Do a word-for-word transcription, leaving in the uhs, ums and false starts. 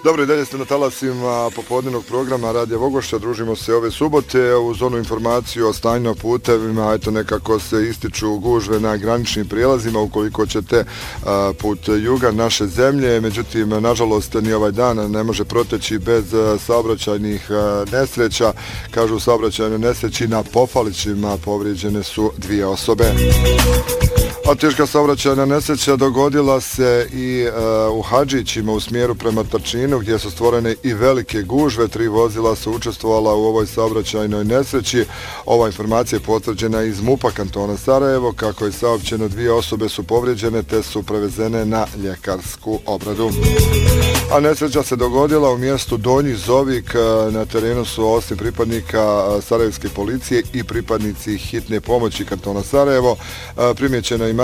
Dobro, i dalje ste na talasima popodnevnog programa Radija Vogošća. Družimo se ove subote uz onu informaciju o stanju na putevima. Eto, nekako se ističu gužve na graničnim prijelazima ukoliko ćete a, put juga naše zemlje. Međutim, nažalost, ni ovaj dan ne može proteći bez a, saobraćajnih a, nesreća. Kažu, u saobraćajnoj nesreći na Pofalićima povrijeđene su dvije osobe. A teška saobraćajna nesreća dogodila se i uh, u Hadžićima u smjeru prema Trčinu, gdje su stvorene i velike gužve. Tri vozila su učestvovala u ovoj saobraćajnoj nesreći. Ova informacija je potvrđena iz MUP-a kantona Sarajevo. Kako je saopćeno, dvije osobe su povrijeđene te su prevezene na ljekarsku obradu. A nesreća se dogodila u mjestu Donji Zovik. Na terenu su osim pripadnika sarajevske policije i pripadnici hitne pomoći kantona Sarajevo. Primjećena i